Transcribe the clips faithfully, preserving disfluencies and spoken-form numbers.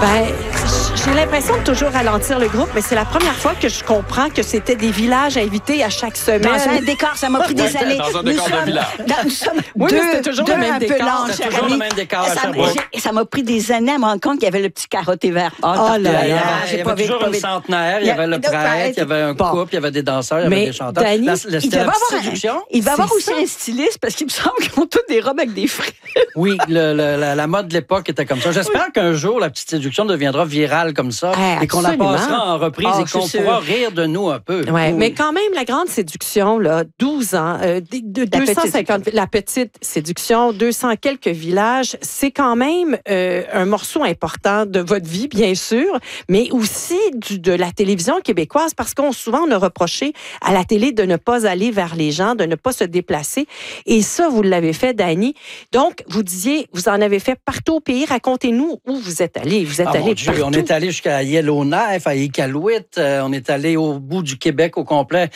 Ben, j'ai l'impression de toujours ralentir le groupe, mais c'est la première fois que je comprends que c'était des villages invités à chaque semaine. Dans un décor, ça m'a pris des Ouais, années. dans un décor Nous de village. Dans, nous sommes Oui, deux, mais c'était toujours deux le même un peu décor. lents, C'était cher toujours ami. le même décor à Ça, Sherbrooke. j'ai- ça m'a pris des années à me rendre compte qu'il y avait le petit carotté vert. Oh, là là. Il y avait, j'ai il y pas avait vite, toujours pas une vite. centenaire, il y avait le Donc, prêtre, il y avait un bon. couple, il y avait des danseurs, il y Mais, avait des chanteurs. Dany, La- la- Il C'était devait la avoir, petite séduction. il va avoir C'est aussi ça. un styliste parce qu'il me semble qu'ils ont tous des robes avec des frites. Oui, le- le- la, la mode de l'époque était comme ça. J'espère qu'un jour, la petite séduction deviendra virale comme ça Eh, et qu'on la absolument. passera en reprise Oh, et je qu'on suis pourra sûre. rire de nous un peu. Ouais, Oui. mais quand même, la grande séduction, là, douze ans, euh, de, de La deux cent cinquante, petite. la petite séduction, deux cents quelques villages, c'est quand même euh, un morceau important de votre vie, bien sûr, mais aussi du, de la télévision québécoise, parce qu'on souvent on a reproché à la télé de ne pas aller vers les gens, de ne pas se déplacer. Et ça, vous l'avez fait, Dany. Donc, vous disiez, vous en avez fait partout au pays. Racontez-nous où vous êtes allé. Vous êtes Ah, mon allé Dieu, partout. on est allé jusqu'à Yellowknife, à Iqaluit, euh, on est allé au bout du Québec au complet,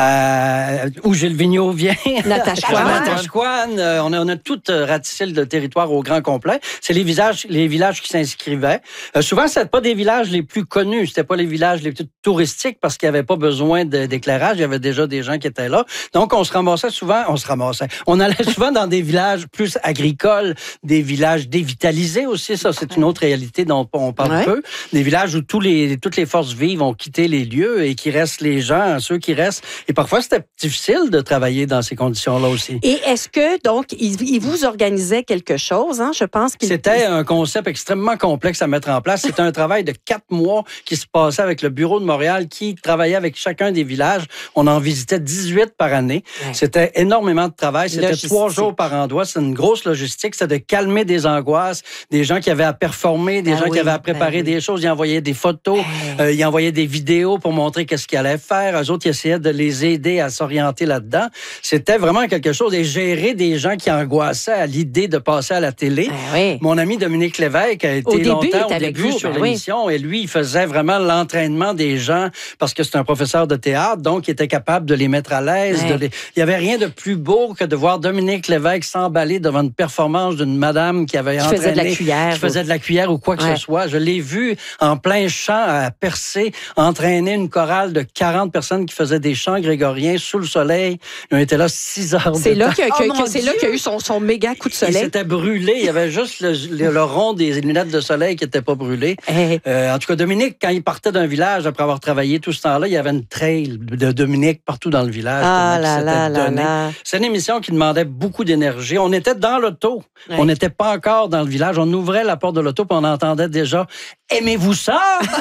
euh, où Gilles Vigneault vient. Natashquan. À Natashquan, euh, on, a, on a tout euh, ratissé le territoire au grand complet. C'est les, visages, les villages qui s'inscrivaient. Euh, souvent, c'était pas des villages les plus connus, c'était pas les villages les plus touristiques parce qu'il n'y avait pas besoin de- d'éclairage, il y avait déjà des gens qui étaient là. Donc, on se ramassait souvent, on se ramassait, on allait souvent dans des villages plus agricoles, des villages dévitalisés aussi, ça c'est une autre réalité dont on parle Ouais. peu. Des villages où tous les, toutes les forces vives ont quitté les lieux et qui restent les gens, ceux qui restent. Et parfois, c'était difficile de travailler dans ces conditions-là aussi. Et est-ce que, donc, il, il vous organisait quelque chose, hein? Je pense qu'il... C'était un concept extrêmement complexe à mettre en place. C'était un travail de quatre mois qui se passait avec le Bureau de Montréal qui travaillait avec chacun des villages. On en visitait dix-huit par année. Ouais. C'était énormément de travail. C'était Logistique. trois jours par endroit. C'est une grosse logistique. C'était de calmer des angoisses, des gens qui avaient à performer, des Ben gens oui, qui avaient à ben préparer oui. des choses. Ils envoyaient des photos, euh, ils envoyaient des vidéos pour montrer qu'est-ce qu'ils allaient faire. Eux autres, ils essayaient de les aider à s'orienter là-dedans. C'était vraiment quelque chose. Et gérer des gens qui angoissaient à l'idée de passer à la télé. Ah oui. Mon ami Dominique Lévesque a été Au début, il longtemps était au avec début vous, sur ben oui. l'émission et lui, il faisait vraiment l'entraînement des gens parce que c'est un professeur de théâtre, donc il était capable de les mettre à l'aise. Ouais. de les- Il n'y avait rien de plus beau que de voir Dominique Lévesque s'emballer devant une performance d'une madame qui avait Qui entraîné, faisait de la cuillère. qui faisait de la cuillère ou quoi que Ouais. ce soit. Je l'ai vu en plein chant à percer, entraîner une chorale de quarante personnes qui faisaient des chants grégoriens sous le soleil. Ils ont été là six heures C'est de là temps. qu'il y a- Oh, que- mon que- c'est là Dieu! qu'il y a eu son, son méga coup de Il soleil. s'était brûlé. Il y avait juste le, le- le rond des lunettes de soleil qui n'était pas brûlé. Eh, Euh, en tout cas, Dominique, quand il partait d'un village, après avoir travaillé tout ce temps-là, il y avait une trail de Dominique partout dans le village. Ah tellement là qu'il là s'était là donné. là. C'est une émission qui demandait beaucoup d'énergie. On était dans l'auto. Ouais. On n'était pas encore dans le village. On ouvrait la porte de l'auto et on entendait déjà « Aimez-vous ça?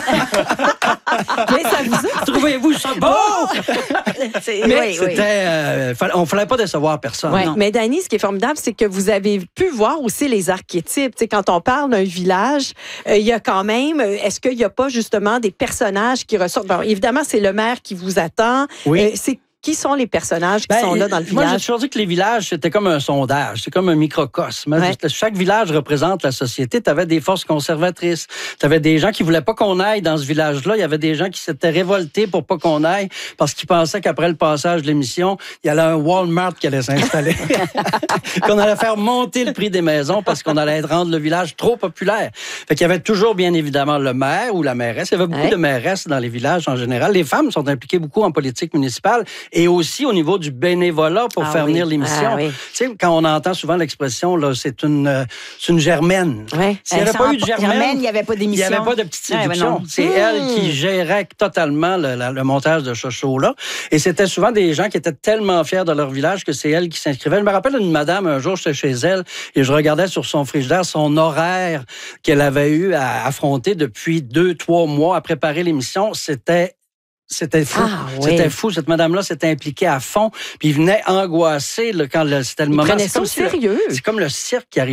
Mais ça vous a... Trouvez-vous ça beau? C'est- Mais oui, oui. c'était... euh, fallait- on ne fallait pas décevoir personne. Ouais. Non. Mais Dany, ce qui est formidable, c'est que vous avez pu voir aussi les archétypes. Tu sais, quand on parle d'un village, euh, il y a quand même, euh, est-ce qu'il n'y a pas justement des personnages qui ressortent? Bon, évidemment, c'est le maire qui vous attend. Oui. Euh, c'est qui sont les personnages qui Ben, sont là dans le Moi, j'ai village? toujours dit que les villages, c'était comme un sondage. C'est comme un microcosme. Ouais. Chaque village représente la société. Tu avais des forces conservatrices. Tu avais des gens qui voulaient pas qu'on aille dans ce village-là. Il y avait des gens qui s'étaient révoltés pour pas qu'on aille parce qu'ils pensaient qu'après le passage de l'émission, il y allait un Walmart qui allait s'installer. qu'on allait faire monter le prix des maisons parce qu'on allait rendre le village trop populaire. Fait qu'il y avait toujours, bien évidemment, le maire ou la mairesse. Il y avait beaucoup Ouais. de mairesses dans les villages en général. Les femmes sont impliquées beaucoup en politique municipale et aussi au niveau du bénévolat pour Ah faire oui. venir l'émission. Ah oui. Tu sais, quand on entend souvent l'expression, là, c'est une, euh, c'est une germaine. Ouais. S'il n'y avait Sans pas eu de germaine, Germaine, il n'y avait pas il n'y d'émission. avait pas de petite Ouais, ben séduction. non. c'est Mmh. elle qui gérait totalement le, la- le montage de ce show-là. Et c'était souvent des gens qui étaient tellement fiers de leur village que c'est elle qui s'inscrivait. Je me rappelle une madame, un jour, j'étais chez elle et je regardais sur son frigidaire son horaire qu'elle avait eu à affronter depuis deux, trois mois à préparer l'émission. C'était C'était fou. Ah, oui. C'était fou. Cette madame-là s'était impliquée à fond. Puis il venait angoissé là, quand le- c'était le Ils moment. prenaient C'est ça comme au si le- sérieux. C'est comme le cirque qui arrive.